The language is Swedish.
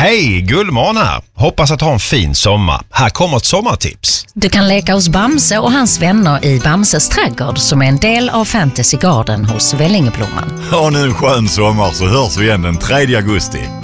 Hej, Gullmån här. Hoppas att ha en fin sommar. Här kommer ett sommartips. Du kan leka hos Bamse och hans vänner i Bamses trädgård som är en del av Fantasy Garden hos Vällingeblomman. Ha nu en skön sommar så hörs vi igen den 3 augusti.